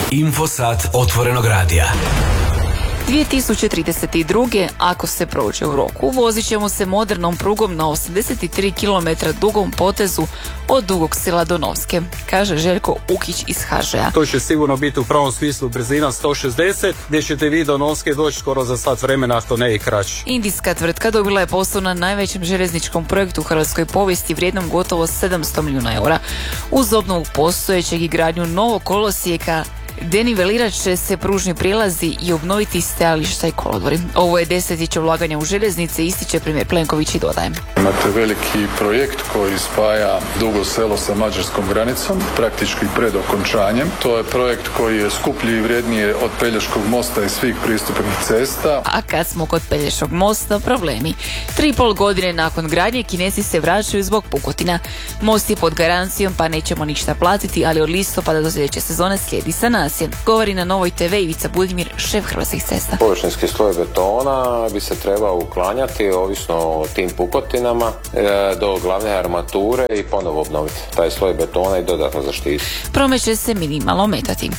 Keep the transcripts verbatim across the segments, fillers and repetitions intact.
Infosat otvorenog radija. dvije tisuće trideset druge. ako se prođe u roku, vozit ćemo se modernom prugom na osamdeset tri kilometra dugom potezu od Dugog Sela do Novske, kaže Željko Ukić iz ha žea. To će sigurno biti u pravom smislu brzina sto šezdeset, gdje ćete vi do Novske doći skoro za sat vremena, a to ne i kraći. Indijska tvrtka dobila je posao na najvećem željezničkom projektu u hrvatskoj povijesti vrijednom gotovo sedamsto milijuna eura. Uz obnovu postojećeg i gradnju novog kolosijeka denivelirat će se pružni prijelazi i obnoviti stajališta i kolodvori. Ovo je desetljeće ulaganja u željeznice, ističe premijer Plenković i dodaje. Imate veliki projekt koji spaja Dugo Selo sa mađarskom granicom, praktički pred okončanjem. To je projekt koji je skuplji i vrijednije od Pelješkog mosta i svih pristupnih cesta. A kad smo kod Pelješkog mosta, problemi. Tri i pol godine nakon gradnje Kinezi se vraćaju zbog pukotina. Most je pod garancijom pa nećemo ništa platiti, ali od listopada do sljedeće sezone slijedi sanacija. Govori na Novoj te ve Ivica Budimir, šef Hrvatskih cesta. Površinski sloj betona bi se trebao uklanjati ovisno o tim pukotinama do glavne armature i ponovo obnoviti taj sloj betona i dodatno zaštiti. Promet će se minimalno metati.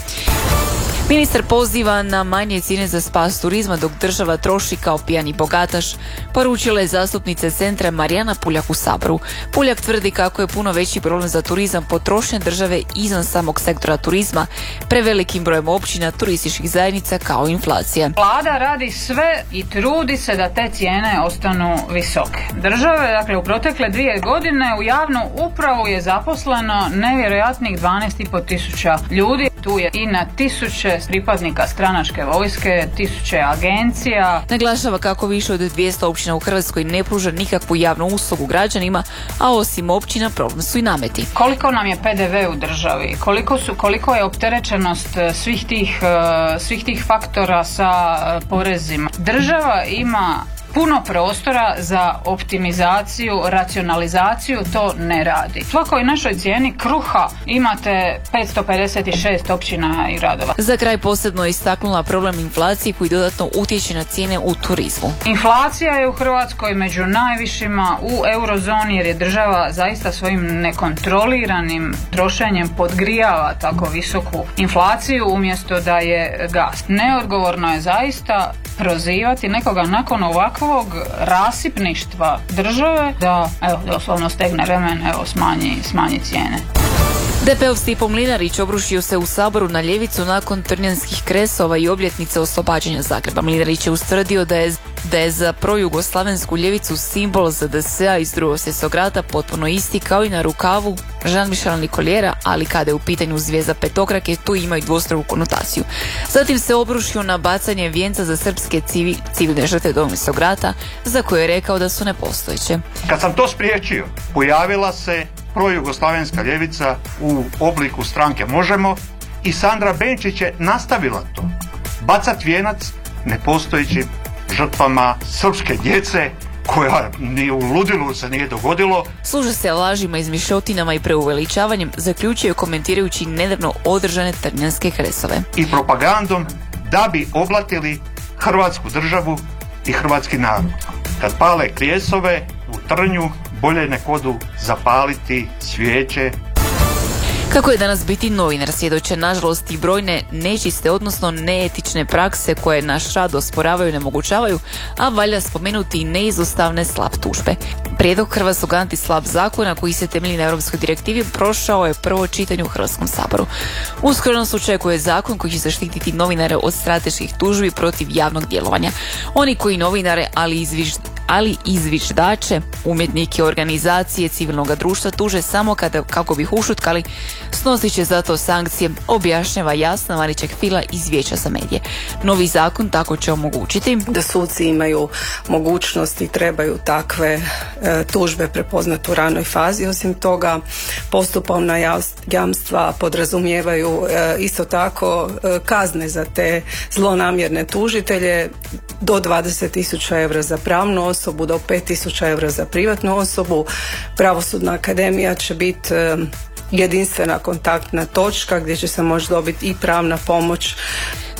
Ministar poziva na manje cijene za spas turizma dok država troši kao pijani bogataš, poručila je zastupnica centra Marijana Puljak u Saboru. Puljak tvrdi kako je puno veći problem za turizam potrošnje države izvan samog sektora turizma, prevelikim brojem općina, turističkih zajednica kao inflacija. Vlada radi sve i trudi se da te cijene ostanu visoke. Države, dakle, u protekle dvije godine u javnu upravu je zaposleno nevjerojatnih dvanaest i pol tisuća ljudi. Tu je i na tisuće pripadnika stranačke vojske, tisuće agencija. Naglašava kako više od dvjesto općina u Hrvatskoj ne pruža nikakvu javnu uslugu građanima, a osim općina problem su i nameti. Koliko nam je pe de ve u državi? Koliko su, koliko je opterećenost svih tih, svih tih faktora sa porezima? Država ima puno prostora za optimizaciju, racionalizaciju, to ne radi. U svakoj našoj cijeni kruha imate petsto pedeset šest općina i gradova. Za kraj posebno je istaknula problem inflacije koji dodatno utječe na cijene u turizmu. Inflacija je u Hrvatskoj među najvišima u eurozoni jer je država zaista svojim nekontroliranim trošenjem podgrijava tako visoku inflaciju umjesto da je gas. Neodgovorno je zaista prozivati nekoga nakon ovakvog rasipništva države da, evo, doslovno stegne remen, evo, smanji, smanji cijene. de pe ov Stipo Mlinarić obrušio se u Saboru na ljevicu nakon trnjanskih kresova i obljetnice oslobađanja Zagreba. Mlinarić je ustvrdio da je, da je za projugoslavensku ljevicu simbol za de es a iz Drugog svjetskog rata potpuno isti kao i na rukavu Jean-Michel Nicoliera, ali kada je u pitanju zvijezda petokrake, tu ima i dvostruku konotaciju. Zatim se obrušio na bacanje vijenca za srpske civi, civilne žrtve Domovinskog rata, za koje je rekao da su nepostojeće. Kad sam to spriječio, pojavila se projugoslavenska ljevica u obliku stranke Možemo i Sandra Benčić je nastavila to. Bacat vijenac nepostojećim žrtvama srpske djece koja ni u ludilu se nije dogodilo. Služe se lažima, izmišljotinama i preuveličavanjem, zaključuje komentirajući nedavno održane trnjanske kresove. I propagandom da bi oblatili Hrvatsku državu i hrvatski narod. Kad pale kresove u Trnju, bolje nek odu zapaliti svijeće. Kako je danas biti novinar, svjedoče nažalost i brojne nečiste, odnosno neetične prakse koje naš rad osporavaju i nemogućavaju, a valja spomenuti i neizostavne slab tužbe. Prijedlog hrvatskog antislab zakona koji se temelji na europskoj direktivi prošao je prvo čitanje u Hrvatskom saboru. Uskoro nas očekuje zakon koji će zaštititi novinare od strateških tužbi protiv javnog djelovanja. Oni koji novinare, ali izviž ali i zviždače, umjetnike, organizacije civilnog društva tuže samo kada, kako bi ih ušutkali, snosit će zato sankcije, objašnjava Jasna Marićek-Fila iz Vijeća za medije. Novi zakon tako će omogućiti da suci imaju mogućnost i trebaju takve e, tužbe prepoznati u ranoj fazi. Osim toga, postupovna jamstva podrazumijevaju e, isto tako e, kazne za te zlonamjerne tužitelje do dvadeset tisuća eura za pravnu osobu, do pet tisuća eura za privatnu osobu. Pravosudna akademija će biti e, jedinstvena kontaktna točka gdje će se moći dobiti i pravna pomoć.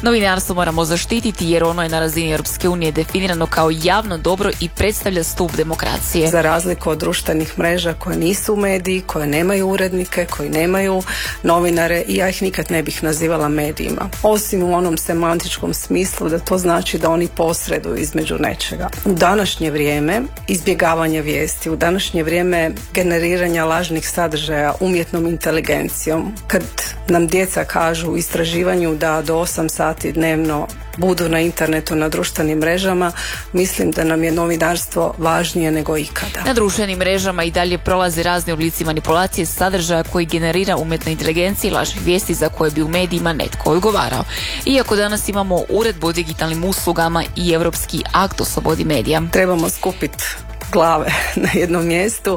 Novinarstvo moramo zaštititi jer ono je na razini Europske unije definirano kao javno dobro i predstavlja stup demokracije. Za razliku od društvenih mreža koje nisu mediji, koje nemaju urednike, koji nemaju novinare, i ja ih nikad ne bih nazivala medijima. Osim u onom semantičkom smislu da to znači da oni posreduju između nečega. U današnje vrijeme izbjegavanja vijesti, u današnje vrijeme generiranja lažnih sadržaja umjetnom inteligencijom, kad nam djeca kažu u istraživanju da do osam sati dnevno budu na internetu, na društvenim mrežama, mislim da nam je novinarstvo važnije nego ikada. Na društvenim mrežama i dalje prolaze razni oblici manipulacije sadržaja koji generira umjetna inteligencija i lažnih vijesti za koje bi u medijima netko odgovarao. Iako danas imamo uredbu o digitalnim uslugama i europski akt o slobodi medija. Trebamo skupiti glave na jednom mjestu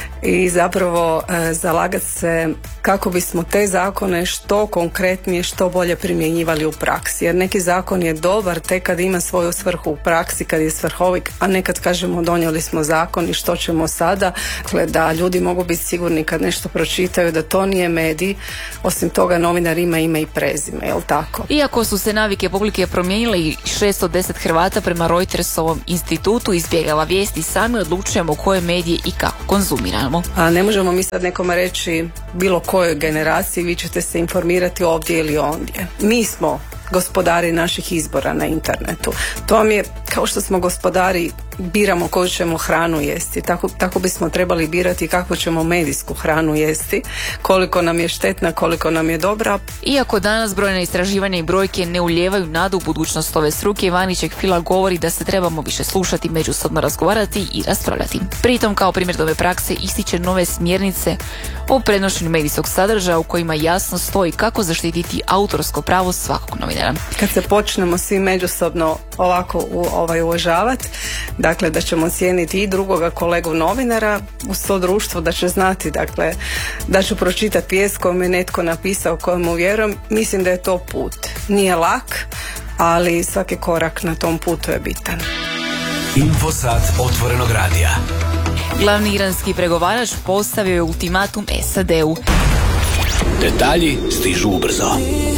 i zapravo e, zalagati se kako bismo te zakone što konkretnije, što bolje primjenjivali u praksi. Jer neki zakon je dobar tek kad ima svoju svrhu u praksi, kad je svrhovit, a nekad kažemo donijeli smo zakon i što ćemo sada. Dakle, da ljudi mogu biti sigurni kad nešto pročitaju da to nije medij. Osim toga, novinar ima ime i prezime, jel tako? Iako su se navike publike promijenile i šesto deset Hrvata prema Reutersovom institutu izbjegava vijesti, sami odlučujemo koje medije i kako konzumiramo. A ne možemo mi sad nekome reći bilo kojoj generaciji vi ćete se informirati ovdje ili ondje. Mi smo gospodari naših izbora na internetu. To vam je kao što smo gospodari, biramo koju ćemo hranu jesti. Tako, tako bismo trebali birati kakvu ćemo medijsku hranu jesti, koliko nam je štetna, koliko nam je dobra. Iako danas brojna istraživanja i brojke ne ulijevaju nadu u budućnost ove struke, Ivanićeg Fila govori da se trebamo više slušati, međusobno razgovarati i raspravljati. Pritom kao primjer ove prakse ističe nove smjernice o prenošenju medijskog sadržaja u kojima jasno stoji kako zaštititi autorsko pravo svakog novinara. Kad se počnemo svi međusobno ovako u, ovaj, uvažavati, dakle da ćemo cijeniti i drugoga kolegu novinara uz to društvo, da će znati, dakle da ću pročitati vijest koju mi je netko napisao, kojemu vjerujem, mislim da je to put. Nije lak, ali svaki korak na tom putu je bitan. Infosat otvorenog radija. Glavni iranski pregovarač postavio je ultimatum S A D-u. Detalji stižu ubrzo.